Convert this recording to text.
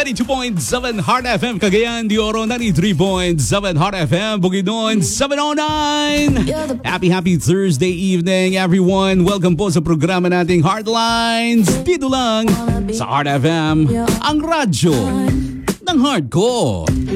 92.7 Heart FM, Cagayan de Oro, 93.7 Heart FM, Bukidnon, 709. Happy Thursday evening, everyone. Welcome po sa programa nating Heartlines. Dito lang sa Heart FM, ang radyo ng heart ko.